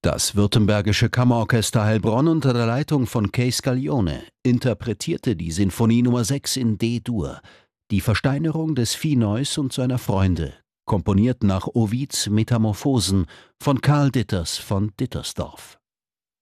Das Württembergische Kammerorchester Heilbronn unter der Leitung von Kay Scaglione interpretierte die Sinfonie Nr. 6 in D-Dur, die Versteinerung des Viehneus und seiner Freunde, komponiert nach Ovids Metamorphosen von Karl Ditters von Dittersdorf.